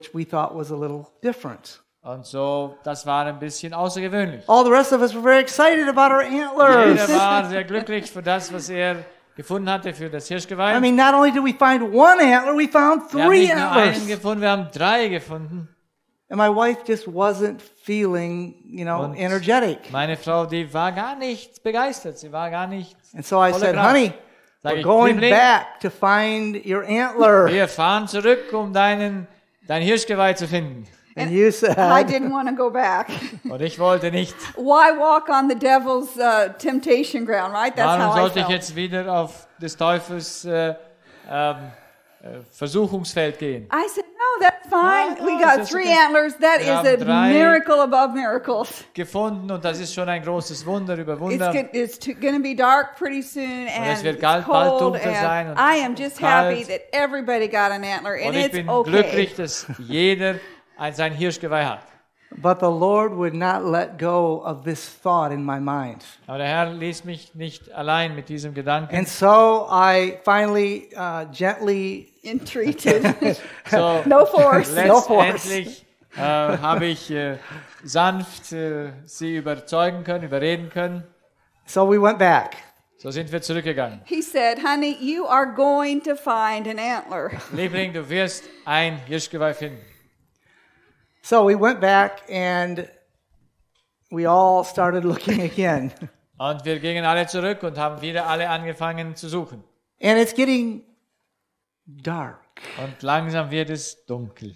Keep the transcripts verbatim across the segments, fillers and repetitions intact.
we thought was a little different. Und so, das war ein bisschen außergewöhnlich. All the rest of us were very excited about our antlers. Jeder war sehr glücklich für das, was er gefunden hatte für das Hirschgeweih. I mean, not only did we find one antler, we found Wir haben three nicht nur einen antlers. gefunden, wir haben drei gefunden. And my wife just wasn't feeling, you know, Und energetic. meine Frau, die war gar nicht begeistert. Sie war gar nicht. And so I voller said, Kraft. honey, Sag we're ich, going Liebling, back to find your antler. wir fahren zurück, um deinen, dein Hirschgeweih zu finden. And you I said, didn't want to go back. Und ich wollte nicht. Why walk on the devil's uh, temptation ground, right? That's Warum how I sollte ich felt. jetzt wieder auf des Teufels äh, ähm, äh, Versuchungsfeld gehen? I said, no, that's fine. Ja, We ja, got das ist three okay. antlers. That Wir is haben a drei miracle above miracles. Gefunden und das ist schon ein großes Wunder über It's, Wunder. go- it's going to be dark pretty soon, and es wird it's bald- bald cold. dunkel And sein und I am just kalt. happy that everybody got an antler, and Und ich it's bin okay. glücklich, dass jeder ein, sein Hirschgeweih hat. but the Lord would not let go of this thought in my mind. Aber der Herr ließ mich nicht allein mit diesem Gedanken. And so I finally uh, gently Entreated. So, No force. No force. letztendlich äh, habe ich äh, sanft äh, sie überzeugen können, überreden können. So we went back. So sind wir zurückgegangen. He said, honey, you are going to find an antler. Liebling, du wirst ein Hirschgeweih finden. So we went back and we all started looking again. Und wir gingen alle zurück und haben wieder alle angefangen zu suchen. And it's getting dark Und langsam wird es dunkel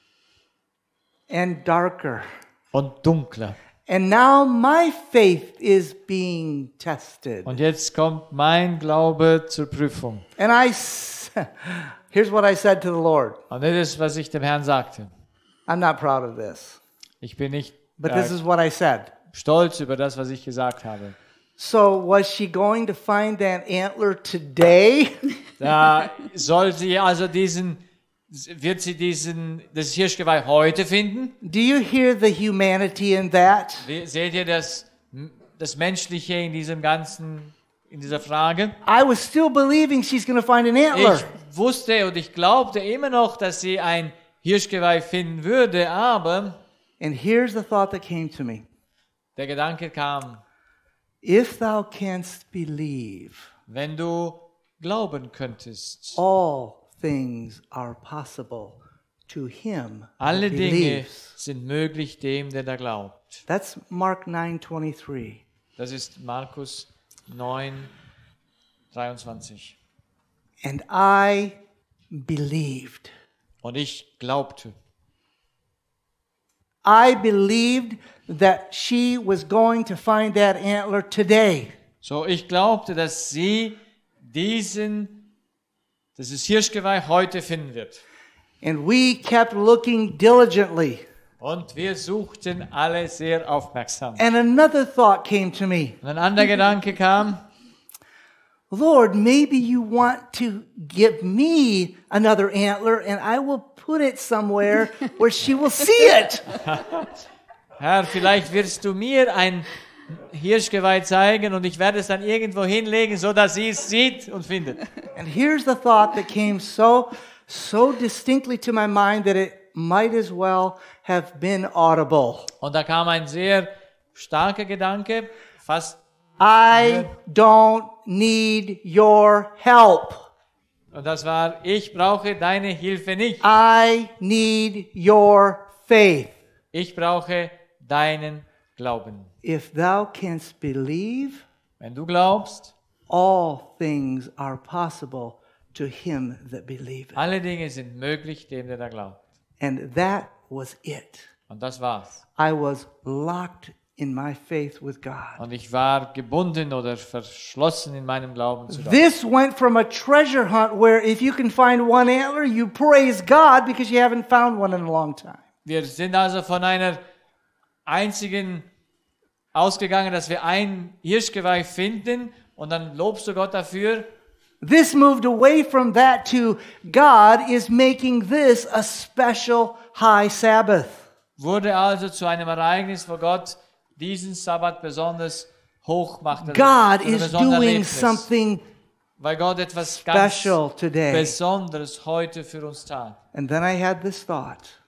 and darker. und dunkler. And now my faith is being tested. Und jetzt kommt mein Glaube zur Prüfung. And I, s- here's what I said to the Lord. Und das ist, was ich dem Herrn sagte. I'm not proud of this, Ich bin nicht but äh, this is what I said. stolz über das, was ich gesagt habe. So was she going to find that antler today? Da soll sie also diesen, wird sie diesen, das Hirschgeweih heute finden? Do you hear the humanity in that? Wie- Seht ihr das, das Menschliche in diesem ganzen, in dieser Frage? I was still believing she's going to find an antler. Ich wusste und ich glaubte immer noch, dass sie ein Hirschgeweih finden würde, aber And here's the thought that came to me. der Gedanke kam, If thou canst believe, wenn du glauben könntest, all things are possible to him that alle Dinge believes. sind möglich dem, der da glaubt. That's Mark nine twenty-three. Das ist Markus neun, dreiundzwanzig. And I believed. Und ich glaubte. I believed that she was going to find that antler today. So, ich glaubte, dass sie diesen, dieses Hirschgeweih heute finden wird. And we kept looking diligently. Und wir suchten alle sehr aufmerksam. And another thought came to me. Und ein anderer Gedanke kam, Lord, maybe you want to give me another antler and I will put it somewhere where she will see it. Herr, vielleicht wirst du mir ein Hirschgeweih zeigen und ich werde es dann irgendwo hinlegen, so dass sie es sieht und findet. And here's the thought that came so, so distinctly to my mind that it might as well have been audible. Und da kam ein sehr starker Gedanke, fast, I don't need your help. und das war, ich brauche deine Hilfe nicht. I need your faith. Ich brauche deinen Glauben. If thou canst believe, Wenn du glaubst, all things are possible to him that believeth. alle Dinge sind möglich dem, der da glaubt. And that was it. Und das war's. I was locked in my faith with God. Und ich war gebunden oder verschlossen in meinem Glauben zu Gott. This went from a treasure hunt where if you can find one antler, you praise God because you haven't found one in a long time. Wir sind also von einer einzigen ausgegangen, dass wir ein Hirschgeweih finden und dann lobst du Gott dafür. This moved away from that to God is making this a special high Sabbath. Wurde also zu einem Ereignis, wo Gott diesen Sabbat besonders hoch machte. God zu einem is besonderen doing Erlebnis, something weil Gott etwas ganz special today. Besonderes heute für uns tat. And then I had this thought.